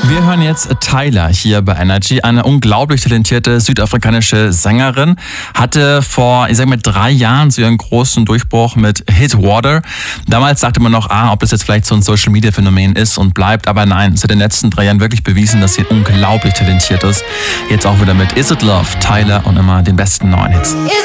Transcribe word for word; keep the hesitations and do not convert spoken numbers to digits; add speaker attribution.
Speaker 1: Wir hören jetzt Tyla hier bei Energy, eine unglaublich talentierte südafrikanische Sängerin, hatte vor, ich sag mal, drei Jahren so ihren großen Durchbruch mit Hit Water. Damals sagte man noch, ah, ob das jetzt vielleicht so ein Social-Media-Phänomen ist und bleibt, aber nein, sie hat in den letzten drei Jahren wirklich bewiesen, dass sie unglaublich talentiert ist. Jetzt auch wieder mit Is It Love, Tyla und immer den besten neuen Hits.